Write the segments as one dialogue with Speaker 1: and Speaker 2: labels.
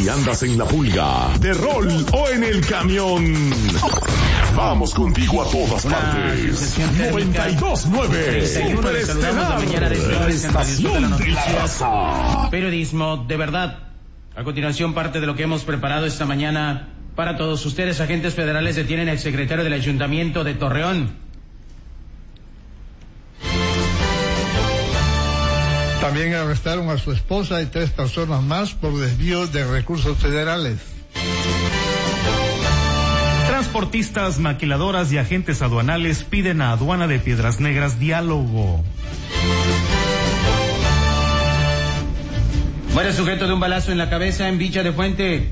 Speaker 1: Si andas en la pulga, de rol o en el camión, vamos contigo a todas partes. 92.9 Superestelar, la estación de la raza.
Speaker 2: Periodismo de verdad. A continuación, parte de lo que hemos preparado esta mañana para todos ustedes. Agentes federales detienen al secretario del Ayuntamiento de Torreón.
Speaker 3: También arrestaron a su esposa y 3 personas más por desvío de recursos federales.
Speaker 4: Transportistas, maquiladoras y agentes aduanales piden a Aduana de Piedras Negras diálogo.
Speaker 2: Muere sujeto de un balazo en la cabeza en Villa de Fuente.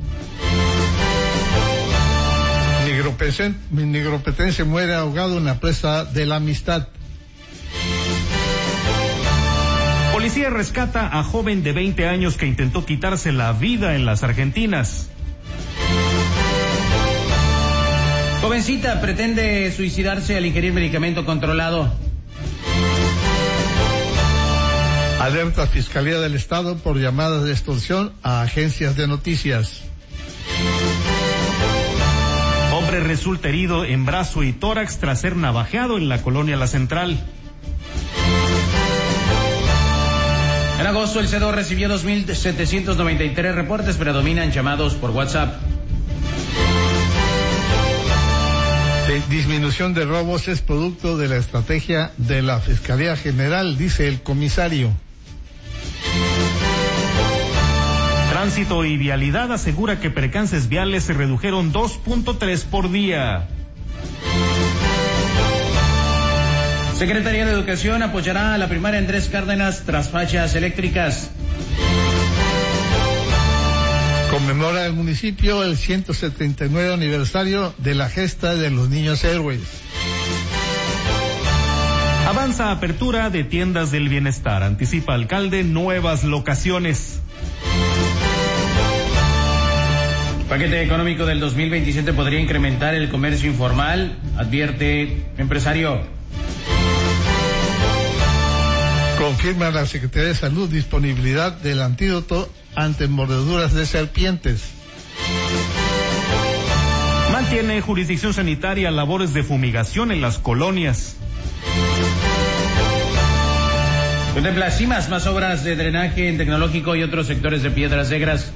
Speaker 3: Negropetense muere ahogado en la presa de la Amistad.
Speaker 4: Policía rescata a joven de 20 años que intentó quitarse la vida en las Argentinas.
Speaker 2: Jovencita pretende suicidarse al ingerir medicamento controlado.
Speaker 3: Alerta Fiscalía del Estado por llamadas de extorsión a agencias de noticias.
Speaker 4: Hombre resulta herido en brazo y tórax tras ser navajeado en la colonia La Central.
Speaker 2: En agosto, el CEDO recibió 2.793 reportes, predominan llamados por WhatsApp.
Speaker 3: Disminución de robos es producto de la estrategia de la Fiscalía General, dice el comisario.
Speaker 4: Tránsito y Vialidad asegura que percances viales se redujeron 2.3 por día.
Speaker 2: Secretaría de Educación apoyará a la primaria Andrés Cárdenas tras fallas eléctricas.
Speaker 3: Conmemora el municipio el 179 aniversario de la gesta de los niños héroes.
Speaker 4: Avanza apertura de tiendas del bienestar. Anticipa alcalde nuevas locaciones.
Speaker 2: Paquete económico del 2027 podría incrementar el comercio informal, advierte empresario.
Speaker 3: Confirma la Secretaría de Salud disponibilidad del antídoto ante mordeduras de serpientes.
Speaker 4: Mantiene jurisdicción sanitaria labores de fumigación en las colonias.
Speaker 2: Contempla CIMAS más obras de drenaje en Tecnológico y otros sectores de Piedras Negras.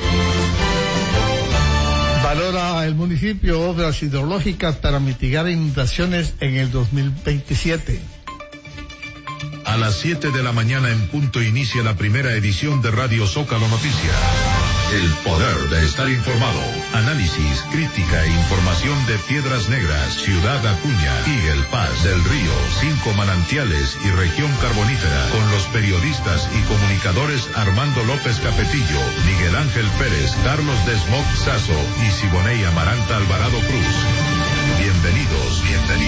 Speaker 3: Valora el municipio obras hidrológicas para mitigar inundaciones en el 2027.
Speaker 5: A las 7 de la mañana en punto inicia la primera edición de Radio Zócalo Noticias. El poder de estar informado. Análisis, crítica e información de Piedras Negras, Ciudad Acuña, Higuel Paz, Del Río, 5 Manantiales y Región Carbonífera. Con los periodistas y comunicadores Armando López Capetillo, Miguel Ángel Pérez, Carlos Desmog Sazo y Siboney Amaranta Alvarado Cruz. Bienvenidos.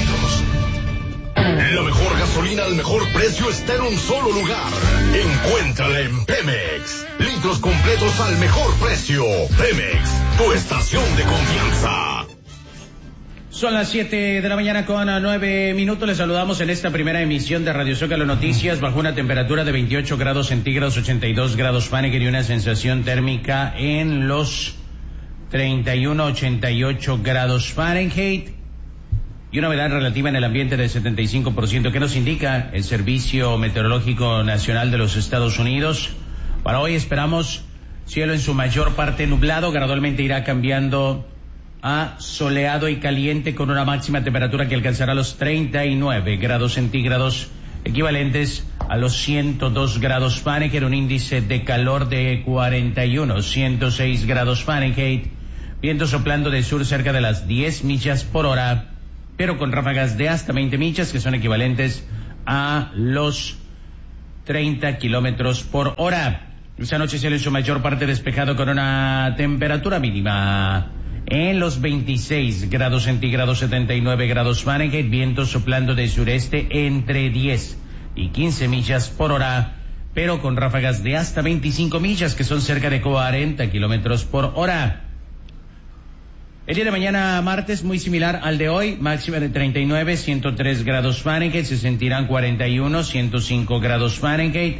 Speaker 1: La mejor gasolina al mejor precio está en un solo lugar. Encuéntrala en Pemex. Litros completos al mejor precio. Pemex, tu estación de confianza.
Speaker 2: Son las 7 de la mañana con 9 minutos. Les saludamos en esta primera emisión de Radio Zócalo Noticias bajo una temperatura de 28 grados centígrados, 82 grados Fahrenheit y una sensación térmica en los 31, 88 grados Fahrenheit. Y una humedad relativa en el ambiente del 75%, que nos indica el Servicio Meteorológico Nacional de los Estados Unidos. Para hoy esperamos cielo en su mayor parte nublado, gradualmente irá cambiando a soleado y caliente con una máxima temperatura que alcanzará los 39 grados centígrados, equivalentes a los 102 grados Fahrenheit, un índice de calor de 41, 106 grados Fahrenheit, viento soplando del sur cerca de las 10 millas por hora, pero con ráfagas de hasta 20 millas, que son equivalentes a los 30 kilómetros por hora. Esta noche cielo en su mayor parte despejado con una temperatura mínima en los 26 grados centígrados, 79 grados Fahrenheit, viento soplando del sureste entre 10 y 15 millas por hora, pero con ráfagas de hasta 25 millas, que son cerca de 40 kilómetros por hora. El día de mañana, martes, muy similar al de hoy, máxima de 39, 103 grados Fahrenheit, se sentirán 41, 105 grados Fahrenheit,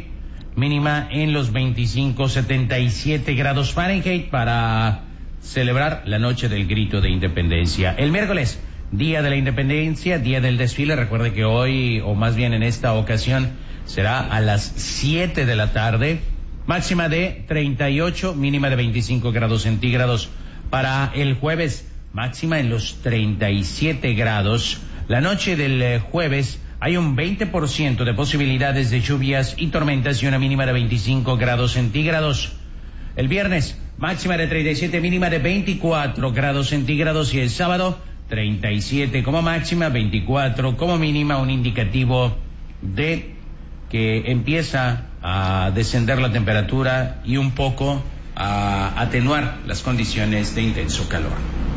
Speaker 2: mínima en los 77 grados Fahrenheit para celebrar la noche del grito de independencia. El miércoles, Día de la Independencia, Día del Desfile. Recuerde que hoy, o más bien en esta ocasión, será a las 7 de la tarde. Máxima de 38, mínima de 25 grados centígrados. Para el jueves, máxima en los 37 grados. La noche del jueves hay un 20% de posibilidades de lluvias y tormentas y una mínima de 25 grados centígrados. El viernes, máxima de 37, mínima de 24 grados centígrados, y el sábado 37 como máxima, 24 como mínima, un indicativo de que empieza a descender la temperatura y un poco a atenuar las condiciones de intenso calor.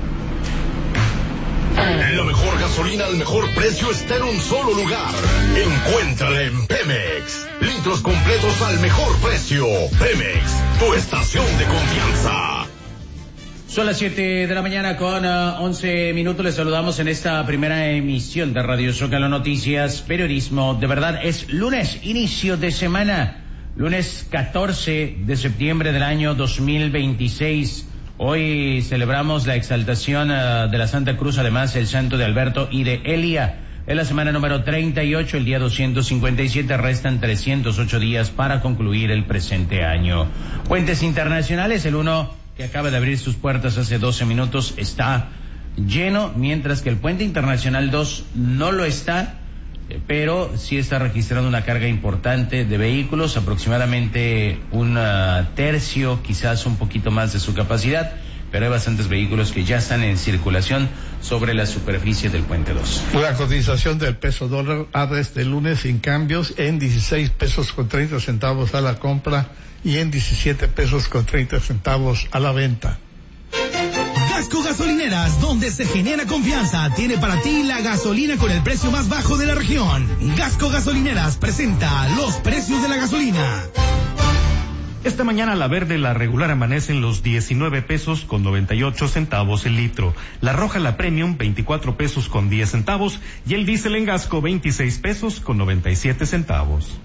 Speaker 1: La mejor gasolina al mejor precio está en un solo lugar. Encuéntrala en Pemex. Litros completos al mejor precio. Pemex, tu estación de confianza.
Speaker 2: Son las 7 de la mañana con 11 minutos. Les saludamos en esta primera emisión de Radio Zócalo Noticias, periodismo de verdad. Es lunes, inicio de semana, lunes 14 de septiembre del año 2026. Hoy celebramos la exaltación de la Santa Cruz, además el santo de Alberto y de Elia. Es la semana número 38, el día 257, restan 308 días para concluir el presente año. Puentes internacionales, el uno que acaba de abrir sus puertas hace 12 minutos está lleno, mientras que el puente internacional 2 no lo está, pero sí está registrando una carga importante de vehículos, aproximadamente un tercio, quizás un poquito más de su capacidad, pero hay bastantes vehículos que ya están en circulación sobre la superficie del puente 2.
Speaker 3: La cotización del peso dólar abre este lunes sin cambios en 16 pesos con 30 centavos a la compra y en 17 pesos con 30 centavos a la venta.
Speaker 6: Gasco Gasolineras, donde se genera confianza, tiene para ti la gasolina con el precio más bajo de la región. Gasco Gasolineras presenta los precios de la gasolina.
Speaker 4: Esta mañana la verde, la regular, amanece en los 19 pesos con 98 centavos el litro. La roja, la premium, 24 pesos con 10 centavos. Y el diésel en Gasco, 26 pesos con 97 centavos.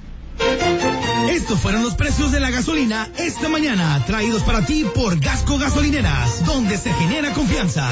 Speaker 6: Estos fueron los precios de la gasolina esta mañana, traídos para ti por Gasco Gasolineras, donde se genera confianza.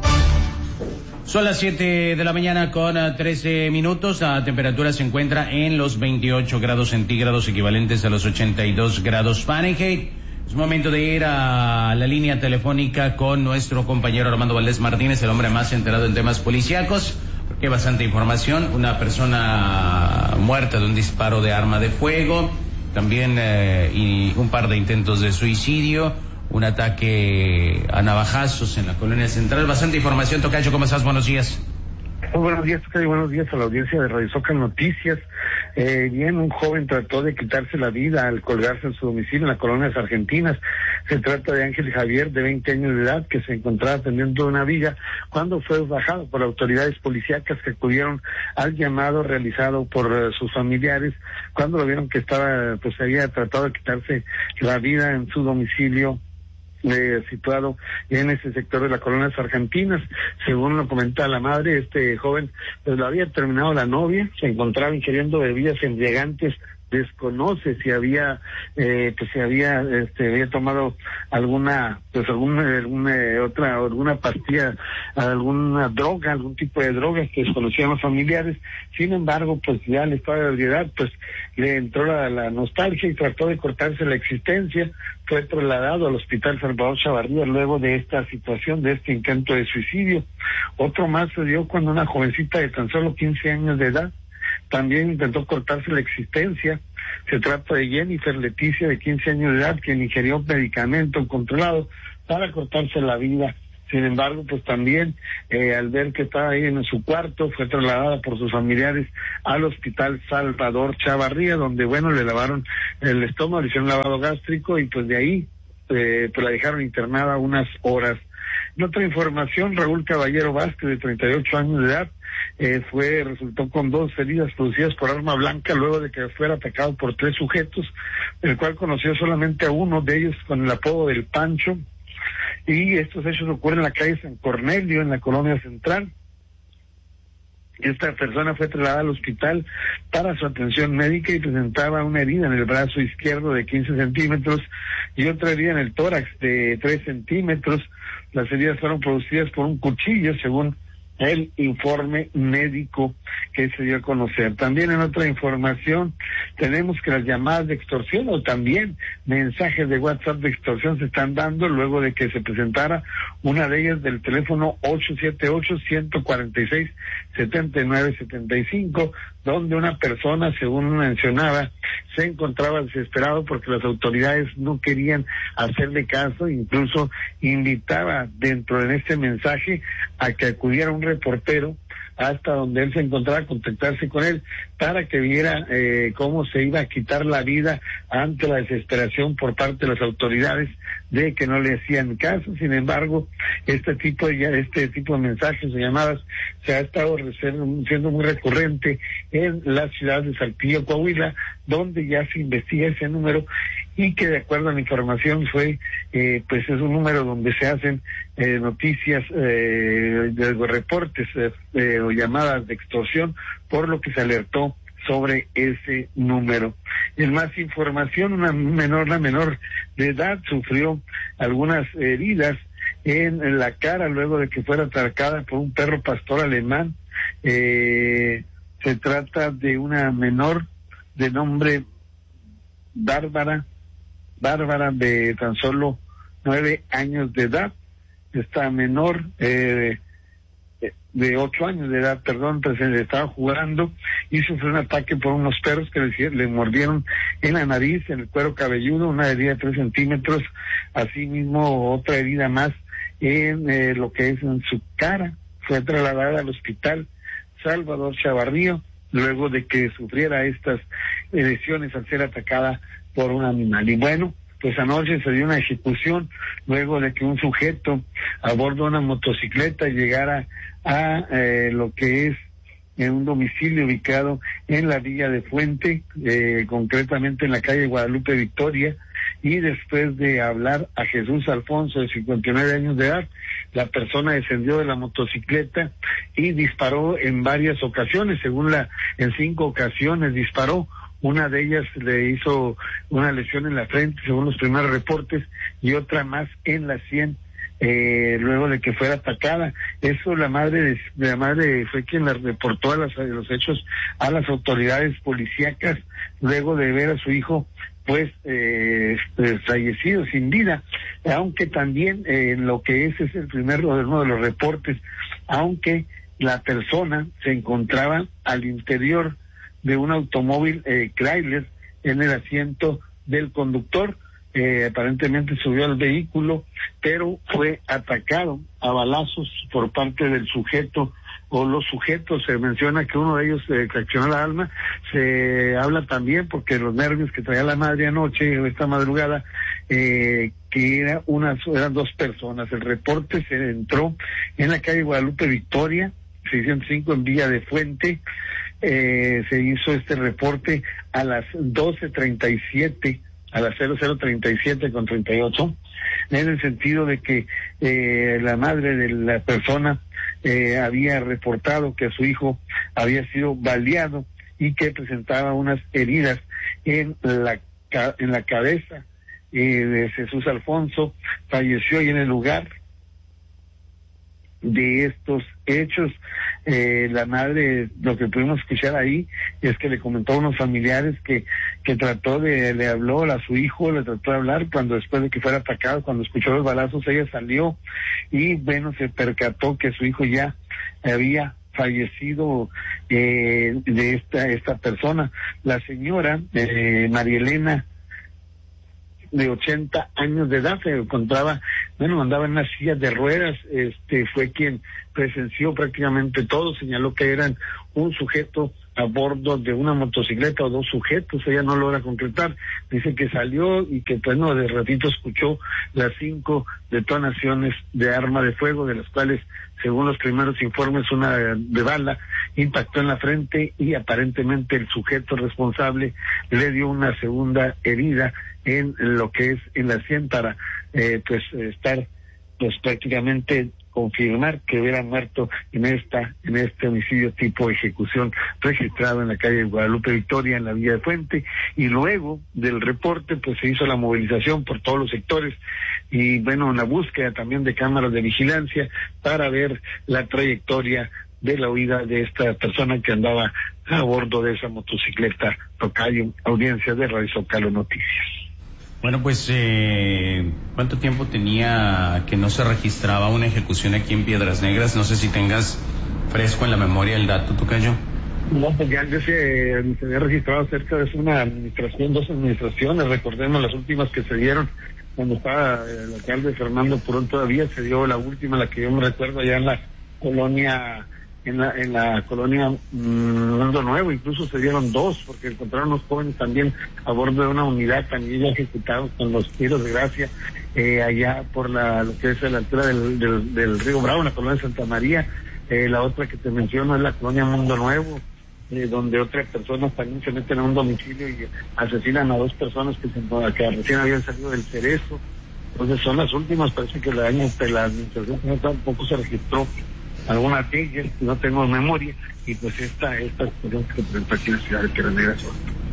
Speaker 2: Son las 7 de la mañana con 13 minutos. La temperatura se encuentra en los 28 grados centígrados, equivalentes a los 82 grados Fahrenheit. Es momento de ir a la línea telefónica con nuestro compañero Armando Valdés Martínez, el hombre más enterado en temas policíacos, porque hay bastante información. Una persona muerta de un disparo de arma de fuego, también y un par de intentos de suicidio, un ataque a navajazos en la colonia central. Bastante información. Tocayo, ¿cómo estás? Buenos días.
Speaker 7: Muy buenos días, Tocayo. Buenos días a la audiencia de Radio Zócalo Noticias. Bien, un joven trató de quitarse la vida al colgarse en su domicilio en la colonia de las Argentinas. Se trata de Ángel Javier, de 20 años de edad, que se encontraba tendiendo una viga cuando fue bajado por autoridades policíacas que acudieron al llamado realizado por sus familiares cuando lo vieron que estaba, pues había tratado de quitarse la vida en su domicilio situado en ese sector de la colonia de las Argentinas. Según lo comenta la madre, este joven pues lo había terminado la novia, se encontraba ingiriendo bebidas embriagantes, desconoce si había había tomado alguna pastilla, alguna droga, algún tipo de droga que desconocían los familiares. Sin embargo, pues ya al estado de ebriedad, pues le entró la nostalgia y trató de cortarse la existencia. Fue trasladado al Hospital Salvador Chavarría luego de esta situación, de este intento de suicidio. Otro más se dio cuando una jovencita de tan solo 15 años de edad también intentó cortarse la existencia. Se trata de Jennifer Leticia, de 15 años de edad, quien ingirió un medicamento controlado para cortarse la vida. Sin embargo, pues también al ver que estaba ahí en su cuarto, fue trasladada por sus familiares al Hospital Salvador Chavarría, donde le lavaron el estómago, le hicieron lavado gástrico y pues de ahí pues la dejaron internada unas horas. En otra información, Raúl Caballero Vázquez, de 38 años de edad, resultó con 2 heridas producidas por arma blanca luego de que fuera atacado por 3 sujetos, el cual conoció solamente a uno de ellos con el apodo del Pancho, y estos hechos ocurren en la calle San Cornelio, en la colonia central. Esta persona fue trasladada al hospital para su atención médica y presentaba una herida en el brazo izquierdo de 15 centímetros y otra herida en el tórax de 3 centímetros. Las heridas fueron producidas por un cuchillo, según el informe médico que se dio a conocer. También en otra información tenemos que las llamadas de extorsión o también mensajes de WhatsApp de extorsión se están dando luego de que se presentara una de ellas del teléfono 878-146-7975, donde una persona, según mencionaba, se encontraba desesperado porque las autoridades no querían hacerle caso, incluso invitaba dentro de este mensaje a que acudiera un reportero hasta donde él se encontraba, contactarse con él para que viera cómo se iba a quitar la vida ante la desesperación por parte de las autoridades de que no le hacían caso. Sin embargo, este tipo de mensajes o llamadas se ha estado siendo muy recurrente en la ciudad de Saltillo, Coahuila, donde ya se investiga ese número y que de acuerdo a la información fue, pues es un número donde se hacen noticias, reportes o llamadas de extorsión, por lo que se alertó sobre ese número. En más información, una menor de edad sufrió algunas heridas en la cara luego de que fuera atacada por un perro pastor alemán. Se trata de una menor de nombre Bárbara de tan solo 9 años de edad. Esta menor de 8 años de edad, pues estaba jugando y sufrió un ataque por unos perros que le mordieron en la nariz, en el cuero cabelludo, una herida de 3 centímetros, asimismo otra herida más en lo que es en su cara. Fue trasladada al hospital Salvador Chavarrío luego de que sufriera estas lesiones al ser atacada por un animal. Y bueno, pues anoche se dio una ejecución luego de que un sujeto a bordo de una motocicleta llegara a lo que es en un domicilio ubicado en la Villa de Fuente, concretamente en la calle Guadalupe Victoria, y después de hablar a Jesús Alfonso, de 59 años de edad, la persona descendió de la motocicleta y disparó en varias ocasiones, en 5 ocasiones disparó. Una de ellas le hizo una lesión en la frente, según los primeros reportes, y otra más en la sien, luego de que fuera atacada. Eso la madre fue quien la reportó los hechos a las autoridades policíacas, luego de ver a su hijo pues fallecido, sin vida, aunque también lo que es el uno de los reportes, aunque la persona se encontraba al interior de un automóvil Chrysler en el asiento del conductor. Aparentemente subió al vehículo, pero fue atacado a balazos por parte del sujeto o los sujetos. Se menciona que uno de ellos fraccionó la alma. Se habla también, porque los nervios que traía la madre anoche, esta madrugada, que eran 2 personas. El reporte se entró en la calle Guadalupe Victoria, 605 en Villa de Fuente. Se hizo este reporte a las 12:37, a las 00:37:38, en el sentido de que la madre de la persona había reportado que su hijo había sido baleado y que presentaba unas heridas en la cabeza. De Jesús Alfonso falleció ahí en el lugar de estos hechos. La madre, lo que pudimos escuchar ahí es que le comentó a unos familiares que le habló a su hijo, le trató de hablar cuando después de que fuera atacado, cuando escuchó los balazos, ella salió y bueno, se percató que su hijo ya había fallecido de esta persona. La señora María Elena, de 80 años de edad, se encontraba, andaba en una silla de ruedas. Fue quien presenció prácticamente todo. Señaló que eran un sujeto a bordo de una motocicleta o 2 sujetos, ella no logra concretar. Dice que salió y que de ratito escuchó las 5 detonaciones de arma de fuego, de las cuales, según los primeros informes, una de bala impactó en la frente y aparentemente el sujeto responsable le dio una segunda herida en lo que es en la sien para estar prácticamente confirmar que hubiera muerto en este homicidio tipo ejecución registrado en la calle Guadalupe Victoria, en la Villa de Fuente, y luego del reporte pues se hizo la movilización por todos los sectores y bueno, una búsqueda también de cámaras de vigilancia para ver la trayectoria de la huida de esta persona que andaba a bordo de esa motocicleta. Tocayo, audiencia de Radio Zócalo Noticias.
Speaker 2: Bueno, pues, ¿cuánto tiempo tenía que no se registraba una ejecución aquí en Piedras Negras? No sé si tengas fresco en la memoria el dato, Tocayo.
Speaker 7: No, porque antes se había registrado cerca de una administración, 2 administraciones, recordemos las últimas que se dieron cuando estaba el alcalde Fernando Purón, todavía se dio la última, la que yo me recuerdo allá en la colonia, en la colonia Mundo Nuevo, incluso se dieron 2, porque encontraron unos jóvenes también a bordo de una unidad también ejecutados con los tiros de gracia, allá por lo que es a la altura del río Bravo, en la colonia Santa María. La otra que te menciono es la colonia Mundo Nuevo, donde otras personas también se meten a un domicilio y asesinan a 2 personas que recién habían salido del Cerezo. Entonces son las últimas, parece que la administración tampoco se registró alguna de ellas, no tengo memoria, y pues esta cuestión que se presentó aquí en la ciudad de Piedras Negras.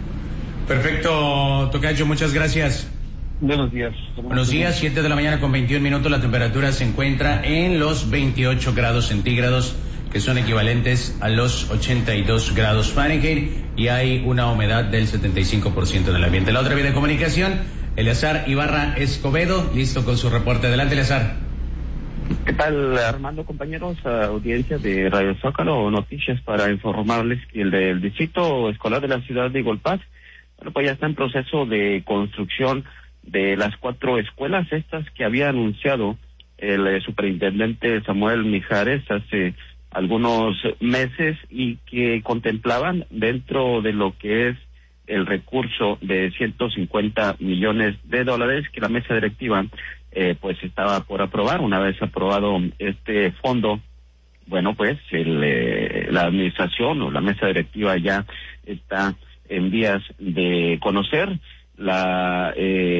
Speaker 2: Perfecto, Tocayo, muchas gracias.
Speaker 7: Buenos días.
Speaker 2: Buenos días, 7 de la mañana con 21 minutos, la temperatura se encuentra en los 28 grados centígrados, que son equivalentes a los 82 grados Fahrenheit, y hay una humedad del 75% en el ambiente. La otra vía de comunicación, Eleazar Ibarra Escobedo, listo con su reporte. Adelante, Eleazar.
Speaker 8: ¿Qué tal, Armando, compañeros? Audiencia de Radio Zócalo Noticias para informarles que el del Distrito Escolar de la ciudad de Golpaz, bueno, pues ya está en proceso de construcción de las 4 escuelas, estas que había anunciado el superintendente Samuel Mijares hace algunos meses y que contemplaban dentro de lo que es el recurso de $150 millones que la mesa directiva pues estaba por aprobar. Una vez aprobado este fondo, bueno, pues la administración o la mesa directiva ya está en vías de conocer las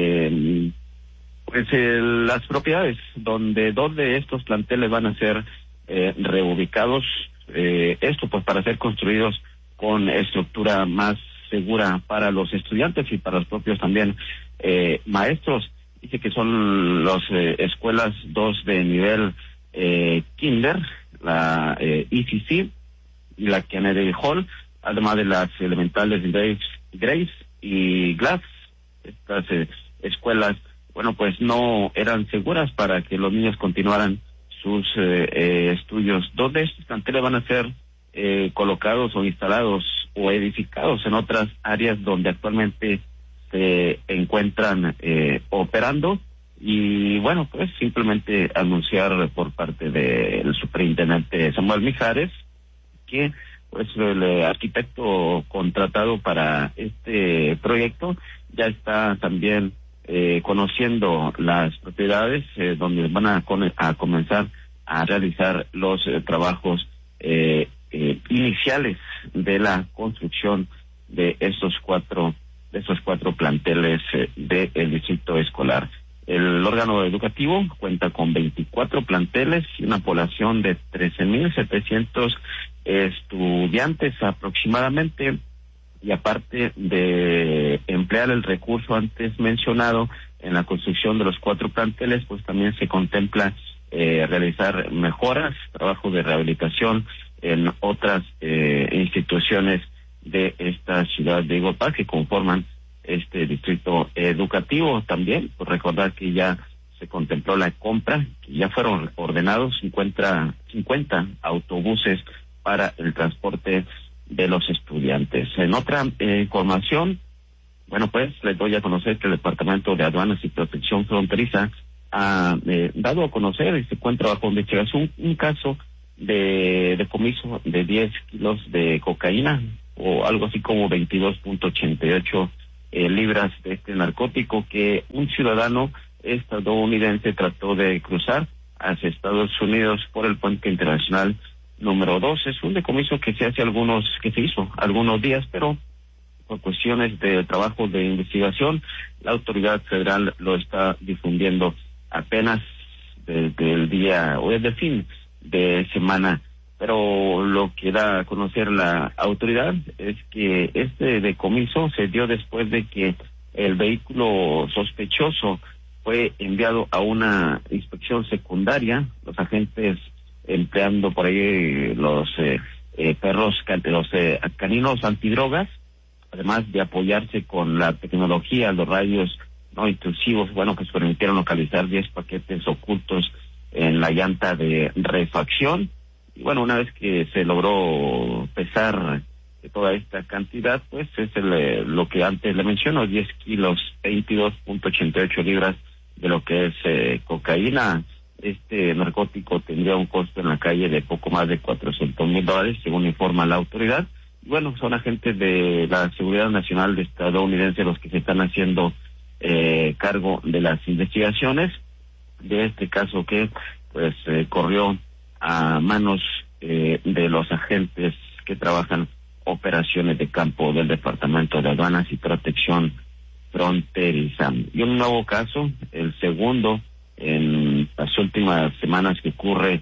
Speaker 8: propiedades donde 2 de estos planteles van a ser reubicados, esto pues para ser construidos con estructura más segura para los estudiantes y para los propios también maestros. Dice que son las escuelas 2 de nivel kinder, la ECC y la Kennedy Hall, además de las elementales Grace y Glass. Estas escuelas, bueno, pues no eran seguras para que los niños continuaran sus estudios. 2 de estos planteles van a ser colocados o instalados o edificados en otras áreas donde actualmente se encuentran operando, y bueno, pues simplemente anunciar por parte del superintendente Samuel Mijares que pues el arquitecto contratado para este proyecto ya está también conociendo las propiedades donde van a comenzar a realizar los trabajos iniciales de la construcción de esos cuatro planteles del distrito escolar. El órgano educativo cuenta con 24 planteles y una población de 13,700 estudiantes aproximadamente, y aparte de emplear el recurso antes mencionado en la construcción de los 4 planteles, pues también se contempla realizar mejoras, trabajo de rehabilitación en otras instituciones de esta ciudad de Golpaz que conforman este distrito educativo. También pues recordar que ya se contempló la compra, que ya fueron ordenados 50 autobuses para el transporte de los estudiantes. En otra información, bueno, pues les doy a conocer que el Departamento de Aduanas y Protección Fronteriza ha dado a conocer y se encuentra bajo investigación un caso de decomiso de 10 kilos de cocaína, o algo así como 22.88 libras de este narcótico que un ciudadano estadounidense trató de cruzar hacia Estados Unidos por el puente internacional número 2. Es un decomiso que se hizo algunos días, pero por cuestiones de trabajo de investigación, la autoridad federal lo está difundiendo. Apenas desde el día o desde el fin de semana. Pero lo que da a conocer la autoridad es que este decomiso se dio después de que el vehículo sospechoso fue enviado a una inspección secundaria, los agentes empleando por ahí los caninos antidrogas, además de apoyarse con la tecnología, los radios no intrusivos, que permitieron localizar 10 paquetes ocultos en la llanta de refacción. Y una vez que se logró pesar toda esta cantidad, pues es lo que antes le menciono, 10 kilos, 22.88 libras de lo que es cocaína. Este narcótico tendría un costo en la calle de poco más de $400,000, según informa la autoridad. Y son agentes de la Seguridad Nacional estadounidense los que se están haciendo cargo de las investigaciones de este caso que corrió a manos de los agentes que trabajan operaciones de campo del Departamento de Aduanas y Protección Fronteriza. Y un nuevo caso, el segundo en las últimas semanas, que ocurre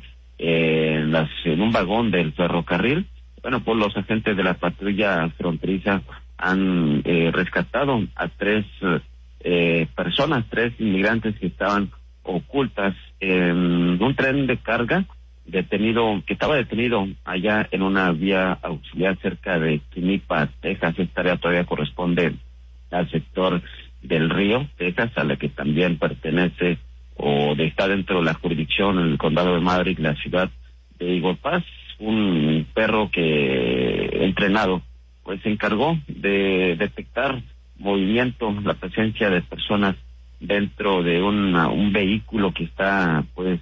Speaker 8: en un vagón del ferrocarril. Los agentes de la patrulla fronteriza han rescatado a tres inmigrantes que estaban ocultas en un tren de carga que estaba detenido allá en una vía auxiliar cerca de Quinipa, Texas. Esta área todavía corresponde al sector del Río, Texas, a la que también pertenece está dentro de la jurisdicción en el condado de Maverick, la ciudad de Eagle Pass. Un perro que entrenado se encargó de detectar movimiento, la presencia de personas dentro de un vehículo que está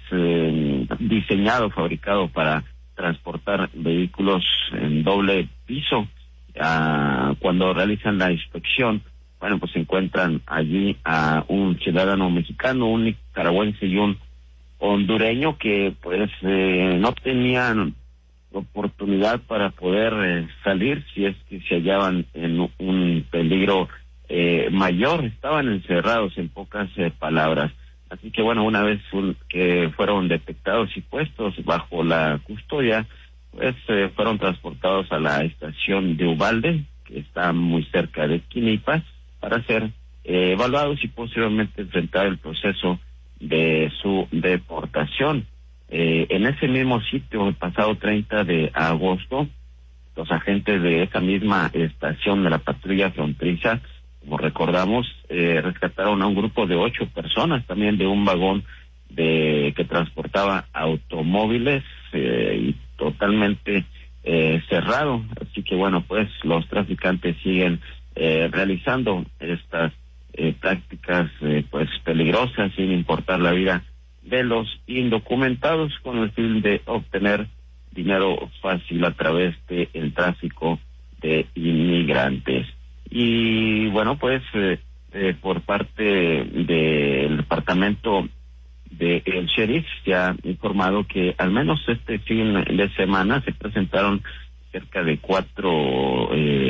Speaker 8: diseñado, fabricado para transportar vehículos en doble piso. Cuando realizan la inspección, se encuentran allí a un ciudadano mexicano, un nicaragüense y un hondureño que no tenían oportunidad para poder salir si es que se hallaban en un peligro mayor. Estaban encerrados, en pocas palabras. Así que una vez que fueron detectados y puestos bajo la custodia, fueron transportados a la estación de Uvalde, que está muy cerca de Quinipa, para ser evaluados y posteriormente enfrentar el proceso de su deportación. En ese mismo sitio, el pasado 30 de agosto, los agentes de esa misma estación de la patrulla fronteriza, como recordamos, rescataron a un grupo de 8 personas, también de un vagón que transportaba automóviles y totalmente cerrado. Así que los traficantes siguen realizando estas prácticas peligrosas, sin importar la vida de los indocumentados, con el fin de obtener dinero fácil a través del tráfico de inmigrantes. Y por parte del departamento del sheriff se ha informado que al menos este fin de semana se presentaron cerca de 4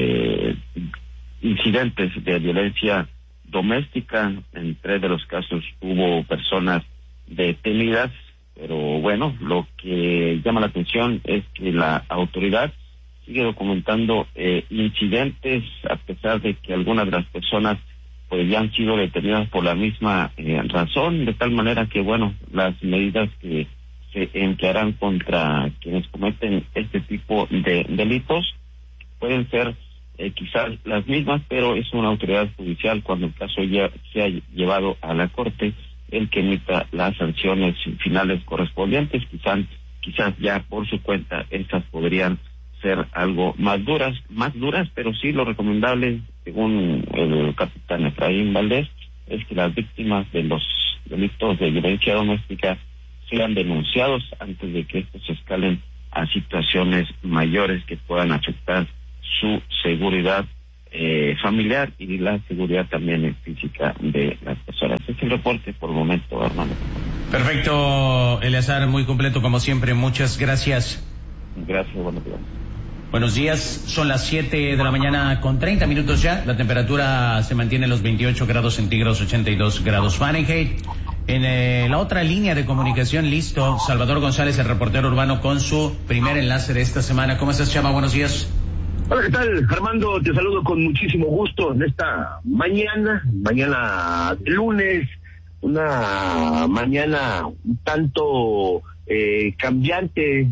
Speaker 8: incidentes de violencia doméstica. En 3 de los casos hubo personas detenidas, pero lo que llama la atención es que la autoridad sigue documentando incidentes, a pesar de que algunas de las personas ya han sido detenidas por la misma razón, de tal manera que las medidas que se emplearán contra quienes cometen este tipo de delitos pueden ser quizás las mismas, pero es una autoridad judicial, cuando el caso ya sea llevado a la corte, el que emita las sanciones finales correspondientes. Quizás ya por su cuenta estas podrían ser algo más duras, pero sí lo recomendable, según el capitán Efraín Valdés, es que las víctimas de los delitos de violencia doméstica sean denunciados antes de que estos escalen a situaciones mayores que puedan afectar su seguridad familiar y la seguridad también física de las personas. Este es el reporte por el momento, Armando.
Speaker 2: Perfecto, Eleazar, muy completo como siempre, muchas gracias.
Speaker 8: Gracias, buenos días.
Speaker 2: Buenos días, son las 7 de la mañana con 30 minutos ya, la temperatura se mantiene en los 28 grados centígrados, 82 grados Fahrenheit. En la otra línea de comunicación, listo, Salvador González, el reportero urbano, con su primer enlace de esta semana. ¿Cómo estás, Chama? Buenos días.
Speaker 9: Hola, ¿qué tal, Armando? Te saludo con muchísimo gusto en esta mañana de lunes, una mañana un tanto cambiante,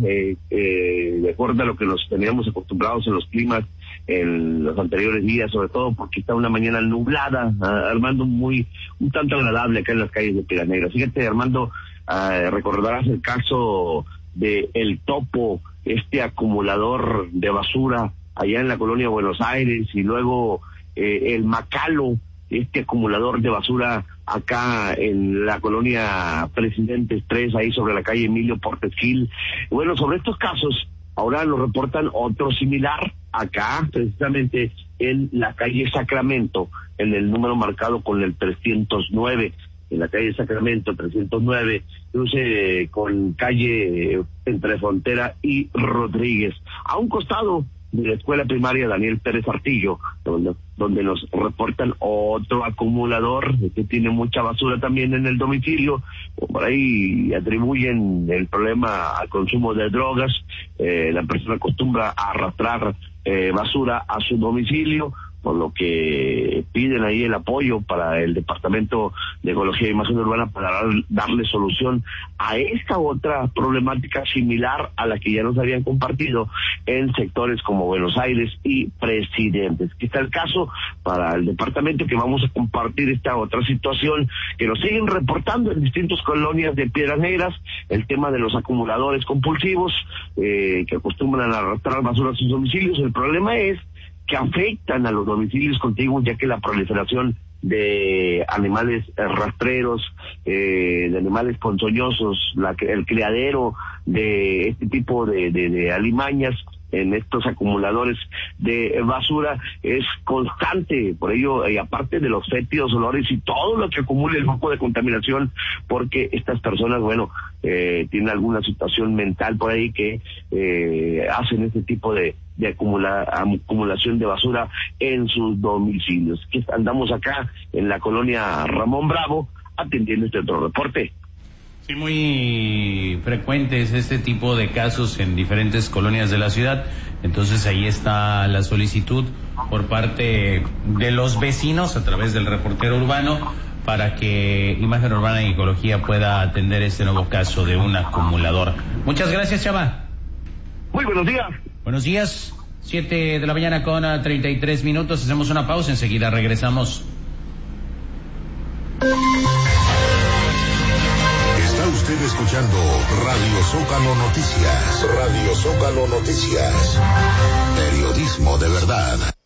Speaker 9: de acuerdo a lo que nos teníamos acostumbrados en los climas en los anteriores días, sobre todo porque está una mañana nublada, Armando, un tanto agradable acá en las calles de Piedras Negras. Fíjate, Armando, recordarás el caso de El Topo, este acumulador de basura allá en la colonia Buenos Aires, y luego el Macalo, este acumulador de basura acá en la colonia Presidentes 3, ahí sobre la calle Emilio Portes Gil. Bueno, sobre estos casos, ahora nos reportan otro similar acá, precisamente en la calle Sacramento, en el número marcado con el 309, en la calle Sacramento 309, cruce con calle entre Frontera y Rodríguez, a un costado de la escuela primaria Daniel Pérez Artillo, donde nos reportan otro acumulador que tiene mucha basura también en el domicilio. Por ahí atribuyen el problema al consumo de drogas. La persona acostumbra a arrastrar basura a su domicilio, por lo que piden ahí el apoyo para el Departamento de Ecología e Imagen Urbana para darle solución a esta otra problemática similar a la que ya nos habían compartido en sectores como Buenos Aires y Presidentes. Aquí está el caso para el departamento, que vamos a compartir esta otra situación que nos siguen reportando en distintas colonias de Piedras Negras, el tema de los acumuladores compulsivos que acostumbran a arrastrar basura a sus domicilios. El problema es que afectan a los domicilios contiguos, ya que la proliferación de animales rastreros, de animales ponzoñosos, el criadero de este tipo de alimañas en estos acumuladores de basura es constante. Por ello, y aparte de los fétidos olores y todo lo que acumula el foco de contaminación, porque estas personas, tienen alguna situación mental por ahí que hacen este tipo de acumulación de basura en sus domicilios. Que andamos acá en la colonia Ramón Bravo atendiendo este otro reporte.
Speaker 2: Sí, muy frecuentes este tipo de casos en diferentes colonias de la ciudad. Entonces ahí está la solicitud por parte de los vecinos a través del reportero urbano para que Imagen Urbana y Ecología pueda atender este nuevo caso de un acumulador. Muchas gracias, Chava.
Speaker 9: Muy buenos días.
Speaker 2: Buenos días. 7 de la mañana con 33 minutos. Hacemos una pausa, enseguida regresamos.
Speaker 5: Está usted escuchando Radio Zócalo Noticias. Radio Zócalo Noticias. Periodismo de verdad.